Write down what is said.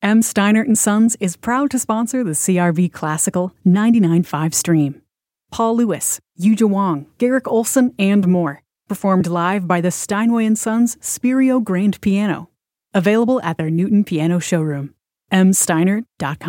M. Steinert & Sons is proud to sponsor the CRV Classical 99.5 stream. Paul Lewis, Yuja Wong, Garrick Olson, and more. Performed live by the Steinway & Sons Spirio Grand Piano. Available at their Newton Piano showroom. msteinert.com.